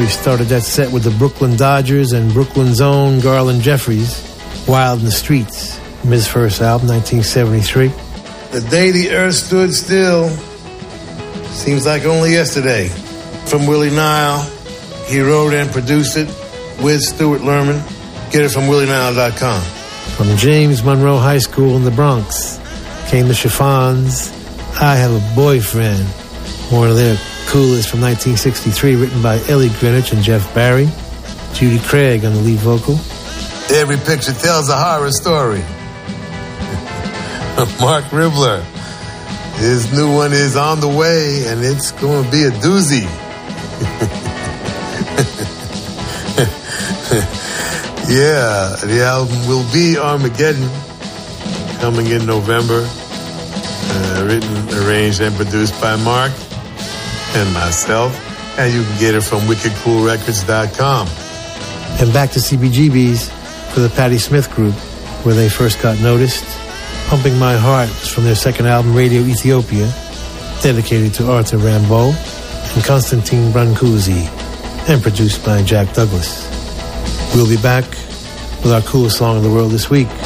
We started that set with the Brooklyn Dodgers and Brooklyn's own Garland Jeffries, Wild in the Streets, from his first album, 1973. The Day the Earth Stood Still seems like only yesterday. From Willie Nile, he wrote and produced it with Stuart Lerman. Get it from willienile.com. From James Monroe High School in the Bronx came the Chiffons, I Have a Boyfriend, one of their coolest from 1963, written by Ellie Greenwich and Jeff Barry. Judy Craig on the lead vocal. Every picture tells a horror story. Mark Ribler. His new one is on the way, and it's going to be a doozy. Yeah, the album will be Armageddon, coming in November. Written, arranged, and produced by Mark and myself. And you can get it from wickedcoolrecords.com. And back to CBGB's for the Patti Smith Group, where they first got noticed. Pumping My Heart was from their second album, Radio Ethiopia, dedicated to Arthur Rimbaud and Constantine Brancusi, and produced by Jack Douglas. We'll be back with our coolest song in the world this week.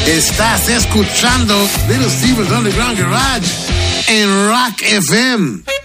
Estás escuchando Little Steven's Underground Garage en Rock FM.